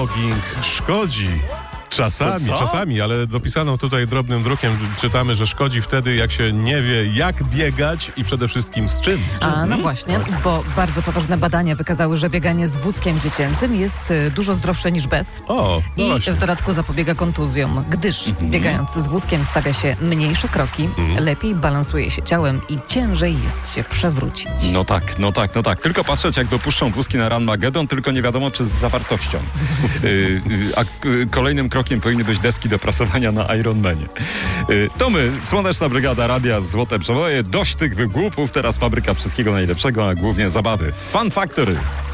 Jogging szkodzi. Czasami, ale dopisaną tutaj drobnym drukiem czytamy, że szkodzi wtedy, jak się nie wie, jak biegać i przede wszystkim z czym. No właśnie, bo bardzo poważne badania wykazały, że bieganie z wózkiem dziecięcym jest dużo zdrowsze niż bez. I właśnie. w dodatku zapobiega kontuzjom, gdyż biegając z wózkiem stawia się mniejsze kroki, lepiej balansuje się ciałem i ciężej jest się przewrócić. No tak. Tylko patrzeć, jak dopuszczą wózki na Ranmagedon, tylko nie wiadomo, czy z zawartością. Kolejnym krokiem powinny być deski do prasowania na Ironmanie. To my, Słoneczna Brygada Radia Złote Przewoje. Dość tych wygłupów, teraz fabryka wszystkiego najlepszego, a głównie zabawy. Fun Factory.